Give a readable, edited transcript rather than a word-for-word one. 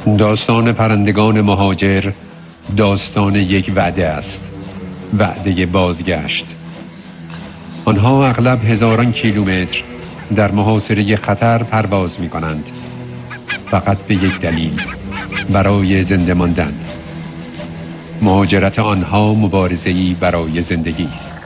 داستان پرندگان مهاجر داستان یک وعده است، وعده بازگشت. آنها اغلب هزاران کیلومتر در محاصره خطر پرواز می کنند، فقط به یک دلیل: برای زنده ماندن. مهاجرت آنها مبارزه‌ای برای زندگی است.